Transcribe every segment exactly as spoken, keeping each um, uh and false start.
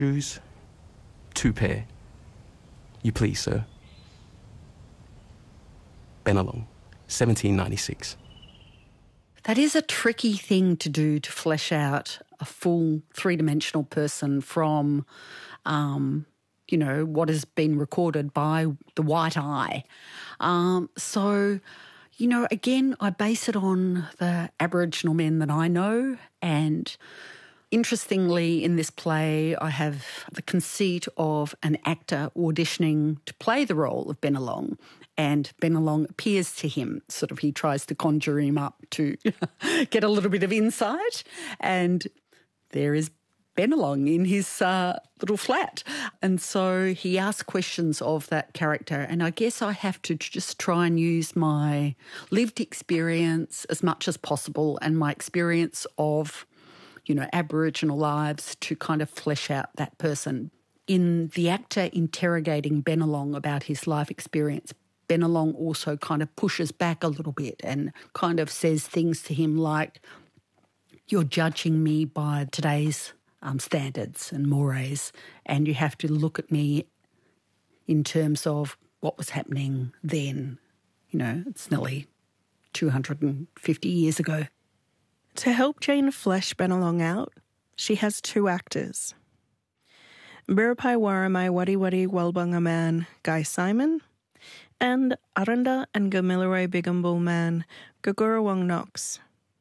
Shoes, two pair. You please, sir. Bennelong, seventeen ninety-six. That is a tricky thing to do, to flesh out a full three-dimensional person from, um, you know, what has been recorded by the white eye. Um, so, you know, again, I base it on the Aboriginal men that I know, and interestingly, in this play, I have the conceit of an actor auditioning to play the role of Bennelong, and Bennelong appears to him. Sort of, he tries to conjure him up to get a little bit of insight, and there is Bennelong in his uh, little flat. And so he asks questions of that character, and I guess I have to just try and use my lived experience as much as possible and my experience of, you know, Aboriginal lives to kind of flesh out that person. In the actor interrogating Bennelong about his life experience, Bennelong also kind of pushes back a little bit and kind of says things to him like, "You're judging me by today's um, standards and mores, and you have to look at me in terms of what was happening then." You know, it's nearly two hundred fifty years ago. To help Jane flesh Bennelong out, she has two actors. Biripai Waramai Wadi Wadi Walbunga man Guy Simon and Aranda and Gamilaroi Bigambul man Gagurawong Knox.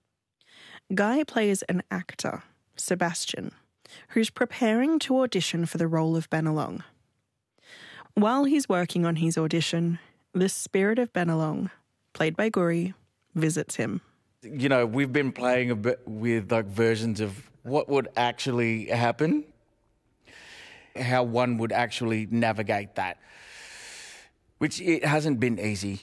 Guy plays an actor, Sebastian, who's preparing to audition for the role of Bennelong. While he's working on his audition, the spirit of Bennelong, played by Guri, visits him. You know, we've been playing a bit with like versions of what would actually happen, how one would actually navigate that, which it hasn't been easy.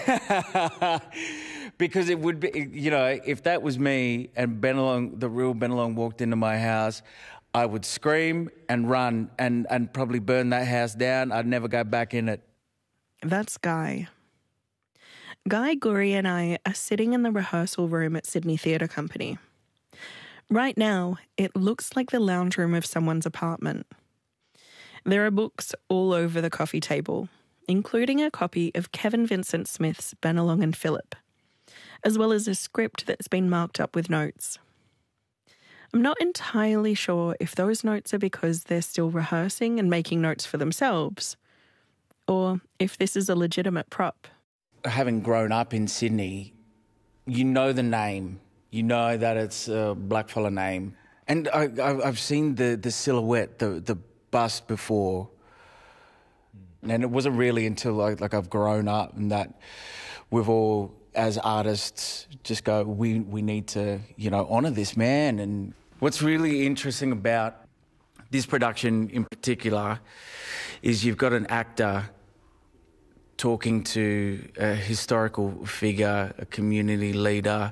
Because it would be, you know, if that was me and Bennelong, the real Bennelong, walked into my house, I would scream and run and, and probably burn that house down. I'd never go back in it. That's Guy. Guy, Guri and I are sitting in the rehearsal room at Sydney Theatre Company. Right now, it looks like the lounge room of someone's apartment. There are books all over the coffee table, including a copy of Kevin Vincent Smith's Bennelong and Philip, as well as a script that's been marked up with notes. I'm not entirely sure if those notes are because they're still rehearsing and making notes for themselves, or if this is a legitimate prop. Having grown up in Sydney, you know the name. You know that it's a blackfella name. And I, I, I've seen the, the silhouette, the, the bust before. And it wasn't really until like, like I've grown up and that we've all, as artists, just go, we, we need to, you know, honour this man. And what's really interesting about this production in particular is you've got an actor talking to a historical figure, a community leader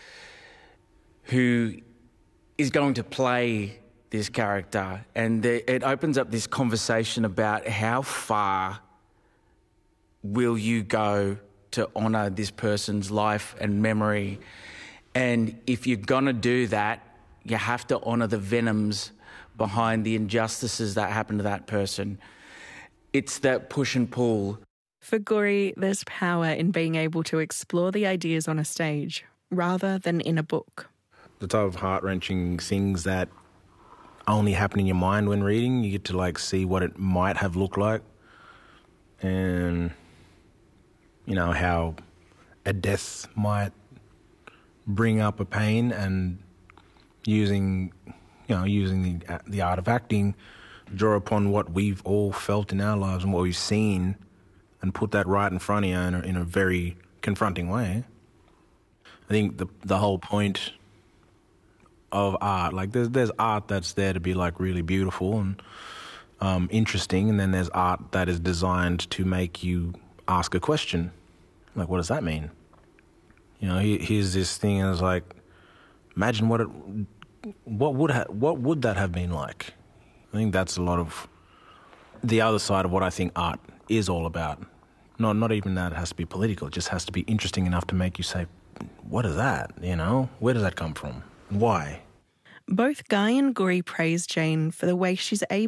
who is going to play this character, and it opens up this conversation about how far will you go to honour this person's life and memory. And if you're going to do that, you have to honour the venoms behind the injustices that happen to that person. It's that push and pull. For Guri, there's power in being able to explore the ideas on a stage rather than in a book. The type of heart-wrenching things that only happen in your mind when reading, you get to like see what it might have looked like, and you know how a death might bring up a pain, and using you know using the the art of acting, draw upon what we've all felt in our lives and what we've seen, and put that right in front of you in a, in a very confronting way. I think the the whole point of art, like there's there's art that's there to be like really beautiful and um, interesting, and then there's art that is designed to make you ask a question, like what does that mean? You know, here's this thing, and it's like, imagine what it, what would ha- what would that have been like? I think that's a lot of the other side of what I think art is all about. Not not even that it has to be political. It just has to be interesting enough to make you say, what is that? You know, where does that come from? Why? Both Guy and Gory praise Jane for the way she's able